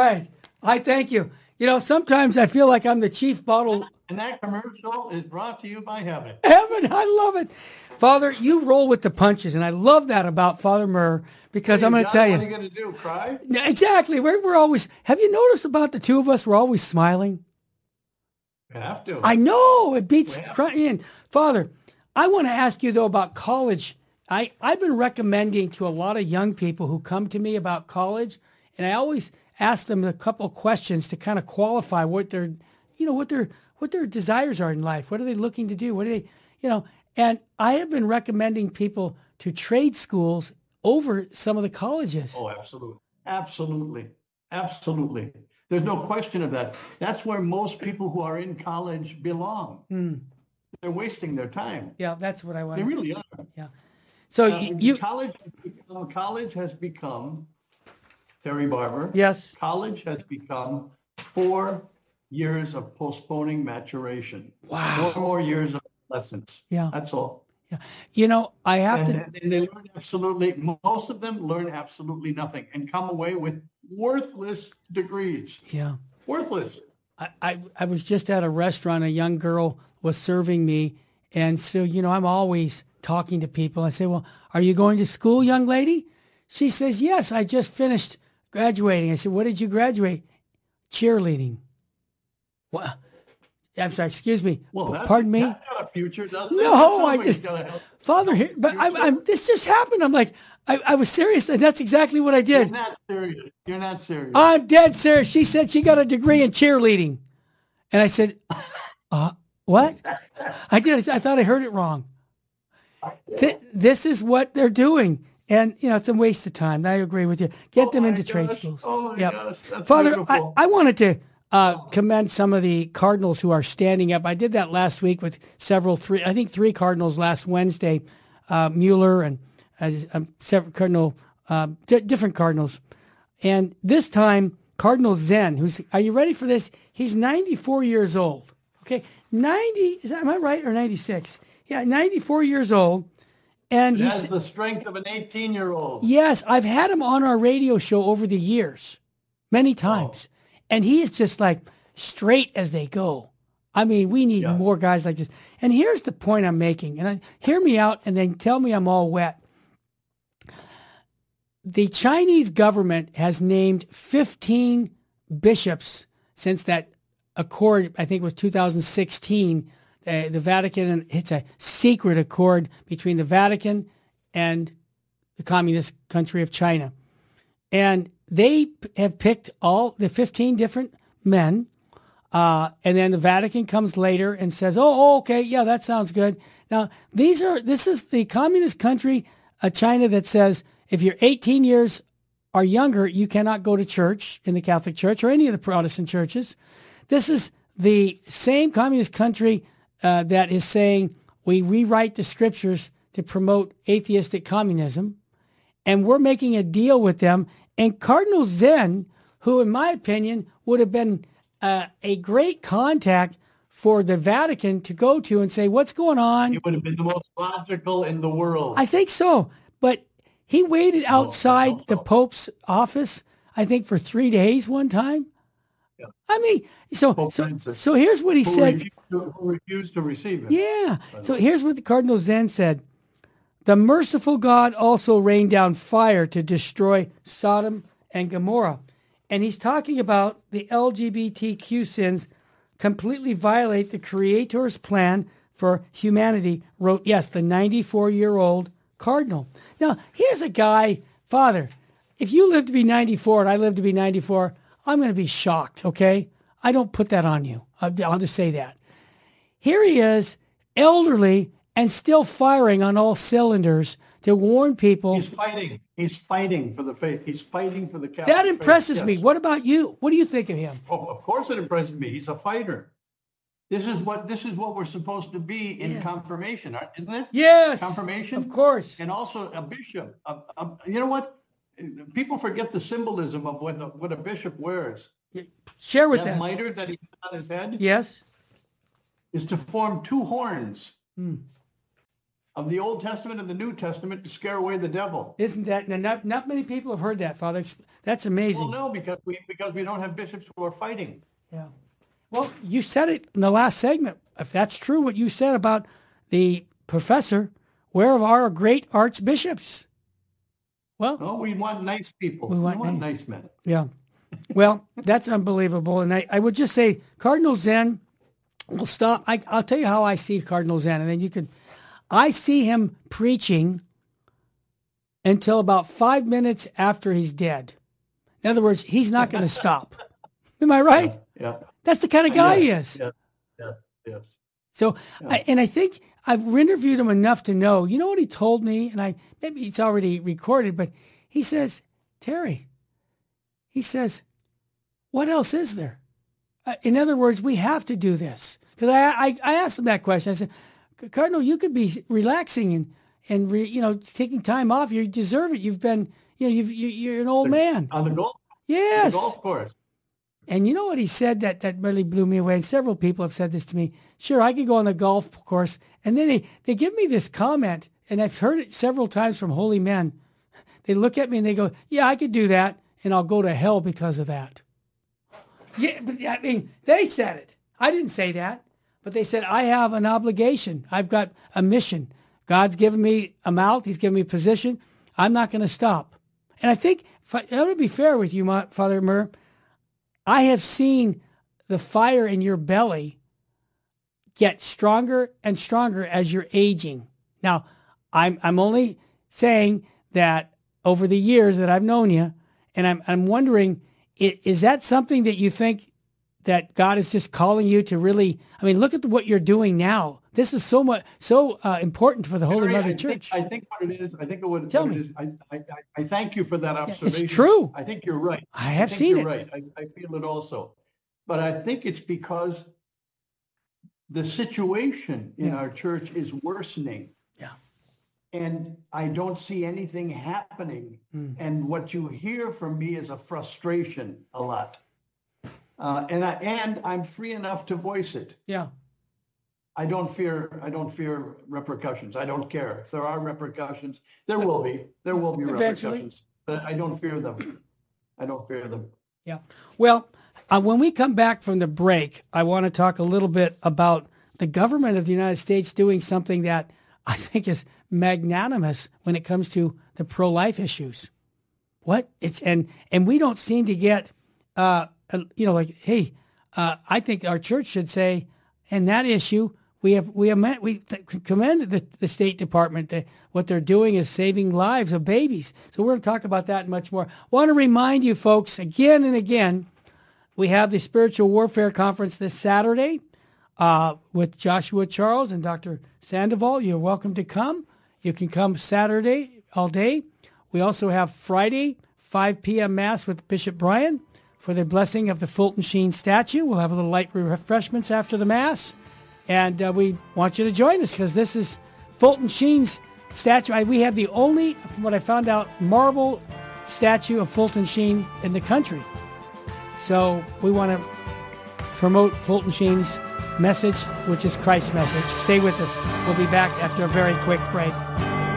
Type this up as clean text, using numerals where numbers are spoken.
right. I thank you. You know, sometimes I feel like I'm the chief bottle. And that commercial is brought to you by Heaven. Heaven, I love it. Father, you roll with the punches, and I love that about Father Murr because I'm going to tell you. What are you going to do, cry? Exactly. We're always, have you noticed about the two of us, we're always smiling? You have to. I know. It beats crying. Father, I want to ask you, though, about college. I've been recommending to a lot of young people who come to me about college, and I always ask them a couple of questions to kind of qualify what their desires are in life. What are they looking to do? What are they, and I have been recommending people to trade schools over some of the colleges. Oh, absolutely. Absolutely. Absolutely. There's no question of that. That's where most people who are in college belong. They're wasting their time. Yeah, that's what I want. They really are. Yeah. So college has become, Terry Barber. Yes. College has become 4 years of postponing maturation. Wow. 4 more years of lessons. Yeah. That's all. Yeah. And they learn most of them learn absolutely nothing and come away with worthless degrees. Yeah. Worthless. I was just at a restaurant. A young girl was serving me. And so, I'm always talking to people. I say, well, are you going to school, young lady? She says, yes, I just finished graduating. I said, what did you graduate? Cheerleading. What? I'm sorry, excuse me. Well, pardon me? That's got a future, doesn't it? No, I just, Father, this just happened. I'm like, I was serious. That's exactly what I did. You're not serious. I'm dead serious. She said she got a degree in cheerleading. And I said, what? I did. I thought I heard it wrong. This is what they're doing. And, it's a waste of time. I agree with you. Get them into trade schools. Oh, my gosh. That's Father, beautiful. I wanted to commend some of the Cardinals who are standing up. I did that last week with three Cardinals last Wednesday, Mueller and several different Cardinals. And this time, Cardinal Zen, are you ready for this? He's 94 years old. Okay, 90, am I right, or 96? Yeah, 94 years old. And he has the strength of an 18-year-old. Yes, I've had him on our radio show over the years, many times. Oh. And he is just like straight as they go. I mean, we need more guys like this. And here's the point I'm making. And hear me out and then tell me I'm all wet. The Chinese government has named 15 bishops since that accord, I think it was 2016, the Vatican, and it's a secret accord between the Vatican and the communist country of China. And they have picked all the 15 different men, and then the Vatican comes later and says, okay, yeah, that sounds good. Now, this is the communist country, China, that says if you're 18 years or younger, you cannot go to church in the Catholic Church or any of the Protestant churches. This is the same communist country that is saying we rewrite the scriptures to promote atheistic communism, and we're making a deal with them. And Cardinal Zen, who in my opinion would have been a great contact for the Vatican to go to and say, what's going on? He would have been the most logical in the world. I think so. But he waited outside the Pope's office, I think, for 3 days one time. Yeah. I mean, so here's what he said. Who refused to receive it. Yeah. So here's what the Cardinal Zen said. The merciful God also rained down fire to destroy Sodom and Gomorrah. And he's talking about the LGBTQ sins completely violate the Creator's plan for humanity, wrote, the 94-year-old Cardinal. Now, here's a guy, Father, if you live to be 94 and I live to be 94, I'm going to be shocked, okay? I don't put that on you. I'll just say that. Here he is, elderly, and still firing on all cylinders to warn people. He's fighting. He's fighting for the faith. He's fighting for the Catholic faith. That impresses me. What about you? What do you think of him? Oh, of course it impresses me. He's a fighter. This is what we're supposed to be in confirmation, isn't it? Yes. Confirmation? Of course. And also a bishop. You know what? People forget the symbolism of what a bishop wears. Share with them. That mitre that he has on his head? Yes. Is to form two horns. of the Old Testament and the New Testament to scare away the devil. Isn't that, not many people have heard that, Father. That's amazing. Well, no, because we don't have bishops who are fighting. Yeah. Well, you said it in the last segment. If that's true, what you said about the professor, where are our great archbishops? Well, no, we want nice people. We want nice men. Yeah. Well, that's unbelievable. And I would just say Cardinal Zen will stop. I'll tell you how I see Cardinal Zen, and then you can. I see him preaching until about 5 minutes after he's dead. In other words, he's not going to stop. Am I right? Yeah. That's the kind of guy he is. Yes. So, I think I've interviewed him enough to know. You know what he told me, and maybe it's already recorded, but he says, Terry, he says, what else is there? In other words, we have to do this. Because I asked him that question. I said, Cardinal, you could be relaxing and taking time off. You deserve it. You've been, you're an old man. On the golf? Yes. The golf course. And you know what he said that really blew me away? And several people have said this to me. Sure, I could go on the golf course. And then they give me this comment, and I've heard it several times from holy men. They look at me and they go, yeah, I could do that, and I'll go to hell because of that. Yeah, but I mean, they said it. I didn't say that. But they said, I have an obligation. I've got a mission. God's given me a mouth. He's given me a position. I'm not going to stop. And I think, I'm going to be fair with you, Father Murr, I have seen the fire in your belly get stronger and stronger as you're aging. Now, I'm only saying that over the years that I've known you, and I'm wondering, is that something that you think that God is just calling you to really? I mean, look at what you're doing now. This is so important for the Holy Mother Church. I think what it is. I think what Tell it me. is. I thank you for that observation. It's true. I think you're right. I have seen you're it. Right. I feel it also, but I think it's because the situation in our church is worsening. Yeah. And I don't see anything happening. And what you hear from me is a frustration a lot. And I'm free enough to voice it. Yeah. I don't fear repercussions. I don't care. If there are repercussions, there will be repercussions, but I don't fear them. Yeah. Well, when we come back from the break, I want to talk a little bit about the government of the United States doing something that I think is magnanimous when it comes to the pro-life issues. And we don't seem to get, I think our church should say, and that issue, we commend the State Department that what they're doing is saving lives of babies. So we're going to talk about that and much more. Want to remind you folks again and again, we have the Spiritual Warfare Conference this Saturday with Joshua Charles and Dr. Sandoval. You're welcome to come. You can come Saturday all day. We also have Friday, 5 p.m. Mass with Bishop Brian for the blessing of the Fulton Sheen statue. We'll have a little light refreshments after the Mass. And we want you to join us because this is Fulton Sheen's statue. We have the only, from what I found out, marble statue of Fulton Sheen in the country. So we want to promote Fulton Sheen's message, which is Christ's message. Stay with us. We'll be back after a very quick break.